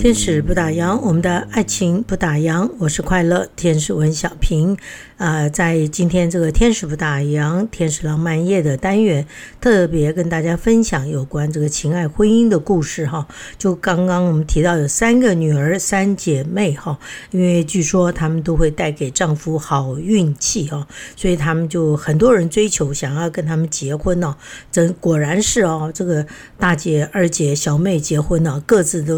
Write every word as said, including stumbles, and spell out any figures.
天使不打烊，我们的爱情不打烊，我是快乐天使文小平。呃，在今天这个天使不打烊天使浪漫夜的单元，特别跟大家分享有关这个情爱婚姻的故事哈。就刚刚我们提到有三个女儿三姐妹哈，因为据说她们都会带给丈夫好运气哈，所以他们就很多人追求想要跟他们结婚哦。真果然是哦，这个大姐、二姐、小妹结婚哦，各自都